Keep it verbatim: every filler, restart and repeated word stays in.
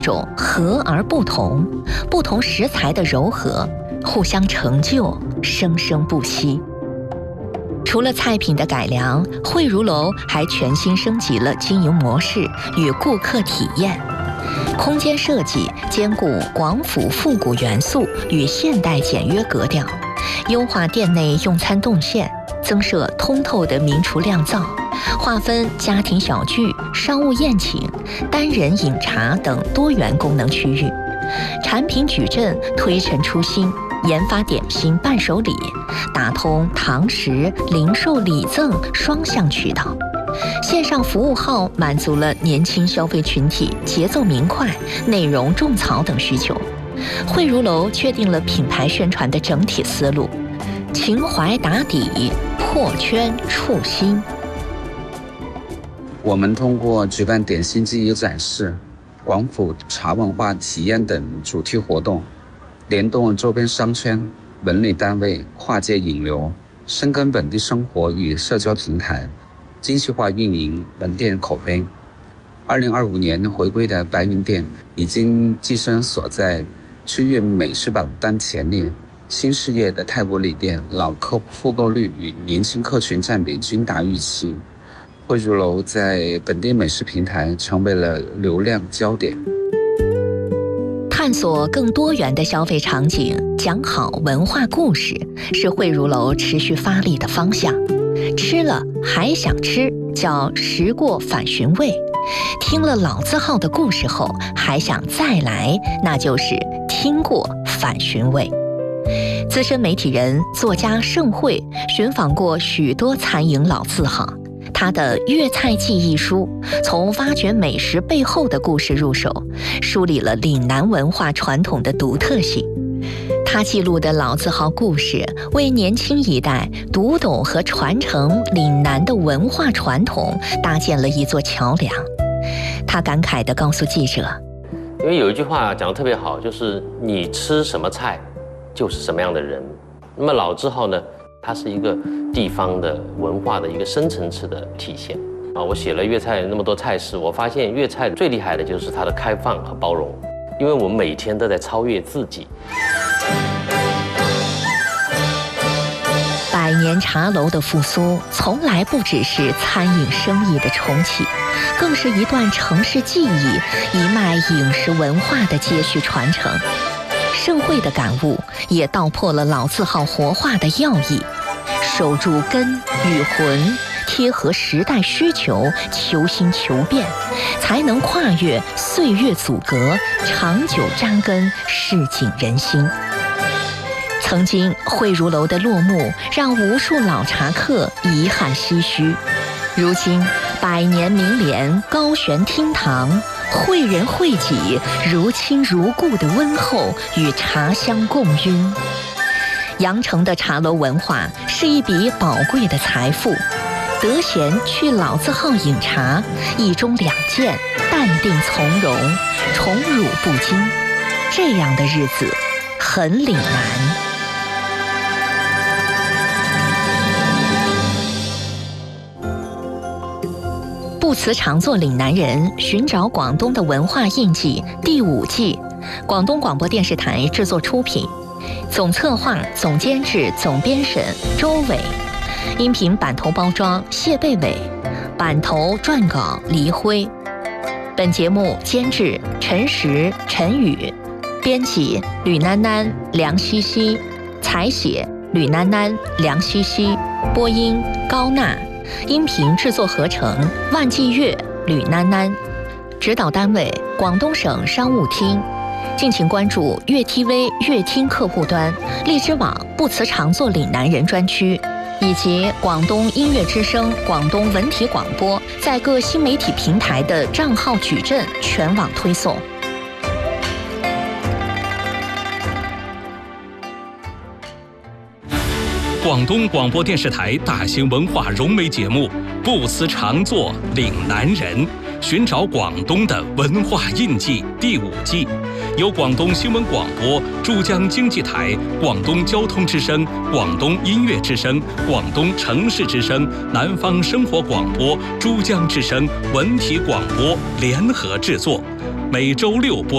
种和而不同，不同食材的柔和，互相成就，生生不息。除了菜品的改良，汇如楼还全新升级了经营模式与顾客体验。空间设计兼顾广府复古元素与现代简约格调，优化店内用餐动线，增设通透的名厨酿造，划分家庭小聚、商务宴请、单人饮茶等多元功能区域。产品矩阵推陈出新，研发点心伴手礼，打通堂食、零售礼赠双向渠道。线上服务号满足了年轻消费群体节奏明快、内容种草等需求。汇如楼确定了品牌宣传的整体思路，情怀打底，破圈触心。 我们通过举办点心记忆展示、广府茶文化体验等主题活动，联动周边商圈、文旅单位、跨界引流，深耕本地生活与社交平台，精细化运营门店口碑。二零二五年回归的白云店已经跻身所在区域美食榜单前列。新事业的太古里店老客户复购率与年轻客群占比均达预期。汇如楼在本地美食平台成为了流量焦点。 探索更多元的消费场景，讲好文化故事，是汇如楼持续发力的方向。吃了还想吃，叫食过返寻味；听了老字号的故事后，还想再来，那就是听过返寻味。资深媒体人、作家盛慧寻访过许多餐饮老字号，他的《粤菜记忆》书从发掘美食背后的故事入手，梳理了岭南文化传统的独特性。他记录的老字号故事，为年轻一代读懂和传承岭南的文化传统搭建了一座桥梁。他感慨地告诉记者：“ 因为有一句话讲得特别好，就是你吃什么菜，就是什么样的人。那么老字号呢，它是一个地方的文化的一个深层次的体现啊。我写了粤菜那么多菜式，我发现粤菜最厉害的就是它的开放和包容，因为我们每天都在超越自己。” 百年茶楼的复苏，从来不只是餐饮生意的重启，更是一段城市记忆、一脉饮食文化的接续传承。盛慧的感悟也道破了老字号活化的要义，守住根与魂，贴合时代需求，求新求变，才能跨越岁月阻隔，长久扎根市井人心。曾经汇如楼的落幕，让无数老茶客遗憾唏嘘。如今百年名联高悬厅堂，汇人汇己，如亲如故的温厚与茶香共晕。羊城的茶楼文化是一笔宝贵的财富，得闲去老字号饮茶，一盅两件，淡定从容，宠辱不惊。这样的日子很岭南。不辞常作岭南人，寻找广东的文化印记第五季，广东广播电视台制作出品，总策划、总监制、总编审周伟，音频版头包装谢贝伟，版头撰稿黎辉。本节目监制陈实、陈宇，编辑吕囡囡、梁西西，采写吕囡囡、梁西西，播音高娜。音频制作合成万季乐、吕囡囡，指导单位广东省商务厅。敬请关注粤 T V 粤听客户端、荔枝网不辞常作岭南人专区，以及广东音乐之声、广东文体广播在各新媒体平台的账号矩阵全网推送。 广东广播电视台大型文化融媒节目《不辞常作岭南人》，寻找广东的文化印记第五季，由广东新闻广播、珠江经济台、广东交通之声、广东音乐之声、广东城市之声、南方生活广播、珠江之声、文体广播联合制作，每周六播。